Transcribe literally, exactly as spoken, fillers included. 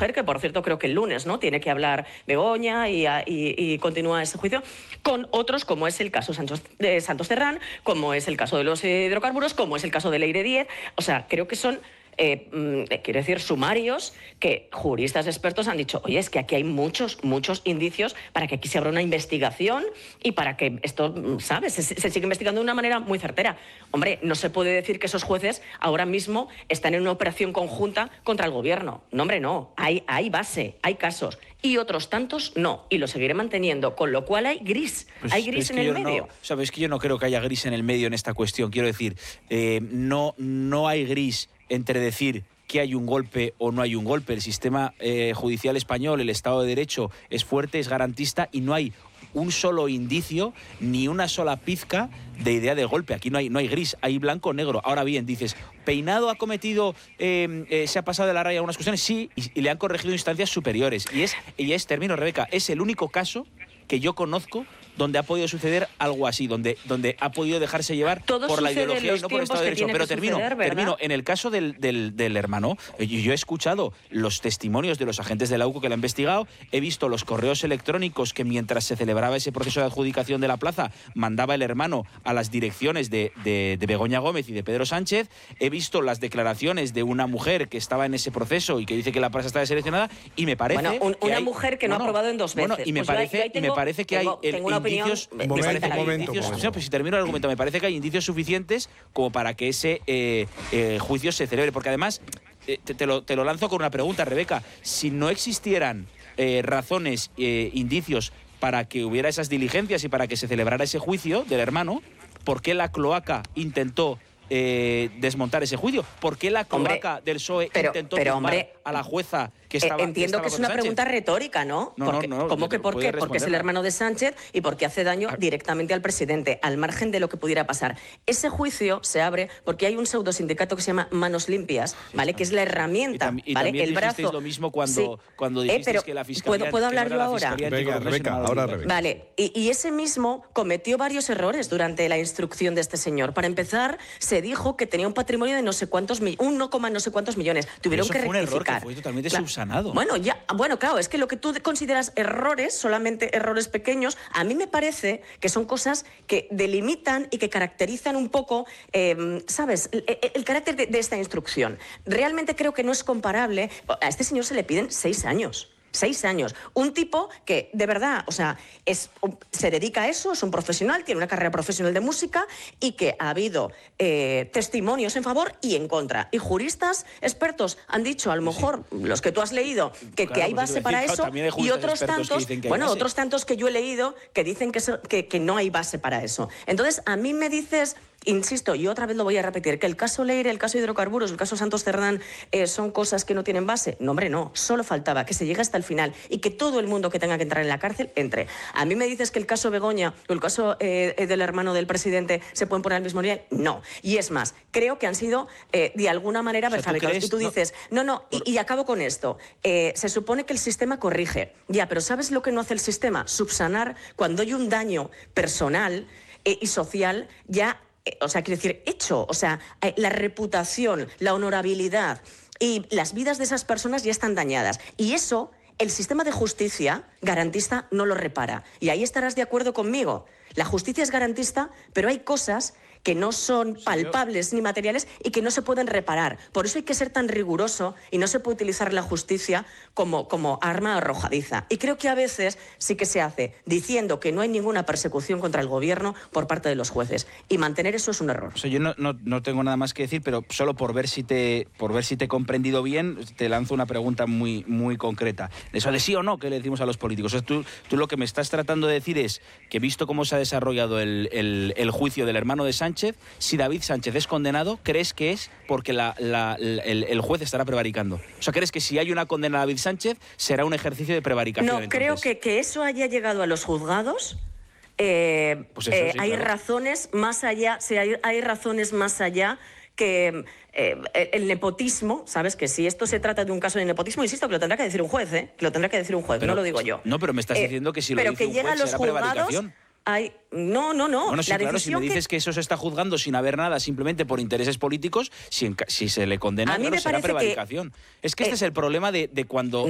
mujer, que por cierto creo que el lunes, ¿no?, tiene que hablar Begoña y, y, y continúa ese juicio, con otros como es el caso Santos, de Santos Cerdán, como es el caso de los hidrocarburos, como es el caso de Leire Díez. O sea, creo que son... Eh, eh, quiero decir, sumarios que juristas expertos han dicho, oye, es que aquí hay muchos, muchos indicios para que aquí se abra una investigación y para que esto, ¿sabes?, se, se siga investigando de una manera muy certera. Hombre, no se puede decir que esos jueces ahora mismo están en una operación conjunta contra el gobierno. No, hombre, no. Hay, hay base, hay casos. Y otros tantos no. Y lo seguiré manteniendo. Con lo cual hay gris. Pues hay gris en el medio. No, ¿sabes? Que yo no creo que haya gris en el medio en esta cuestión. Quiero decir, eh, no, no hay gris entre decir que hay un golpe o no hay un golpe. El sistema eh, judicial español, el Estado de Derecho, es fuerte, es garantista y no hay un solo indicio ni una sola pizca de idea de golpe. Aquí no hay, no hay gris, hay blanco o negro. Ahora bien, dices, ¿Peinado ha cometido, eh, eh, se ha pasado de la raya en algunas cuestiones? Sí, y, y le han corregido instancias superiores. Y es, y es, termino, Rebeca, es el único caso que yo conozco donde ha podido suceder algo así, donde, donde ha podido dejarse llevar Todo por la ideología y no por el Estado de Derecho. Pero termino, suceder, termino. En el caso del, del, del hermano, yo, yo he escuchado los testimonios de los agentes de la U C O que lo han investigado, he visto los correos electrónicos que mientras se celebraba ese proceso de adjudicación de la plaza, mandaba el hermano a las direcciones de, de, de Begoña Gómez y de Pedro Sánchez, he visto las declaraciones de una mujer que estaba en ese proceso y que dice que la plaza está deseleccionada, y me parece... Bueno, un, una hay, mujer que no, no ha aprobado en dos veces. Bueno, y me pues parece, yo, yo tengo, y me parece que tengo, hay tengo una indicios... Opinión, me momento, parece que hay momento, indicios, momento. no, pues si termino el argumento, me parece que hay indicios suficientes como para que ese eh, eh, juicio se celebre. Porque además, eh, te, te, lo, te lo lanzo con una pregunta, Rebeca. Si no existieran eh, razones, eh, indicios para que hubiera esas diligencias y para que se celebrara ese juicio del hermano, ¿por qué la cloaca intentó eh, desmontar ese juicio? ¿Por qué la cloaca hombre, del P S O E pero, intentó pero, tumbar hombre, a la jueza que estaba... Entiendo que, estaba que es una Sánchez? pregunta retórica, ¿no? No, porque, no, no. ¿Cómo que por qué? Porque es el hermano de Sánchez y porque hace daño ah. directamente al presidente, al margen de lo que pudiera pasar. Ese juicio se abre porque hay un pseudosindicato que se llama Manos Limpias, ¿vale? Sí, que es la herramienta, y, y ¿vale? El brazo... lo mismo cuando, sí. cuando dijisteis eh, que la Fiscalía... ¿Puedo, ¿puedo hablar yo ahora? Venga, Rebeca, ahora Rebeca. Vale, y, y ese mismo cometió varios errores durante la instrucción de este señor. Para empezar, se dijo que tenía un patrimonio de no sé cuántos millones, uno coma no sé cuántos millones. Tuvieron eso que fue rectificar. Un error que fue totalmente claro. subsanado. Bueno, ya, bueno, claro, es que lo que tú consideras errores, solamente errores pequeños, a mí me parece que son cosas que delimitan y que caracterizan un poco, eh, ¿sabes?, el, el, el carácter de, de esta instrucción. Realmente creo que no es comparable. A este señor se le piden seis años. Seis años. Un tipo que, de verdad, o sea, es, se dedica a eso, es un profesional, tiene una carrera profesional de música y que ha habido eh, testimonios en favor y en contra. Y juristas expertos han dicho, a lo mejor, sí. los que tú has leído, que, claro, que hay base para eso, y otros tantos, bueno, base. otros tantos que yo he leído que dicen que, so, que, que no hay base para eso. Entonces, a mí me dices... Insisto, y otra vez lo voy a repetir, que el caso Leire, el caso Hidrocarburos, el caso Santos Cerdán eh, son cosas que no tienen base. No, hombre, no. Solo faltaba que se llegue hasta el final y que todo el mundo que tenga que entrar en la cárcel entre. A mí me dices que el caso Begoña o el caso eh, del hermano del presidente se pueden poner al mismo nivel. No. Y es más, creo que han sido eh, de alguna manera prefabricados. O sea, y tú dices, no, no, y, y acabo con esto. Eh, se supone que el sistema corrige. Ya, pero ¿sabes lo que no hace el sistema? Subsanar cuando hay un daño personal eh, y social ya... O sea, quiero decir, hecho, o sea, la reputación, la honorabilidad y las vidas de esas personas ya están dañadas. Y eso, el sistema de justicia garantista no lo repara. Y ahí estarás de acuerdo conmigo. La justicia es garantista, pero hay cosas que no son palpables ni materiales y que no se pueden reparar. Por eso hay que ser tan riguroso y no se puede utilizar la justicia como, como arma arrojadiza. Y creo que a veces sí que se hace diciendo que no hay ninguna persecución contra el gobierno por parte de los jueces. Y mantener eso es un error. O sea, yo no, no, no tengo nada más que decir, pero solo por ver si te, por ver si te he comprendido bien, te lanzo una pregunta muy, muy concreta. Eso de sí o no que le decimos a los políticos. O sea, tú, tú lo que me estás tratando de decir es que, visto cómo se ha desarrollado el, el, el juicio del hermano de Sánchez, si David Sánchez es condenado, ¿crees que es porque la, la, la, el, el juez estará prevaricando? O sea, ¿crees que si hay una condena a David Sánchez será un ejercicio de prevaricación? No, entonces? creo que, que eso haya llegado a los juzgados. Eh, pues eso, eh, sí, hay claro. razones más allá, sí, hay, hay razones más allá que eh, el nepotismo, ¿sabes? Que si esto se trata de un caso de nepotismo, insisto, que lo tendrá que decir un juez, ¿eh? Que lo tendrá que decir un juez, pero, no lo digo yo. No, pero me estás eh, diciendo que si lo pero dice que un llega juez a los será juzgados, prevaricación. Hay... No, no, no. Bueno, sí, la claro, si me que... dices que eso se está juzgando sin haber nada, simplemente por intereses políticos, si, en, si se le condena, a mí claro, me será parece prevaricación. Que... Es que este eh... es el problema de, de cuando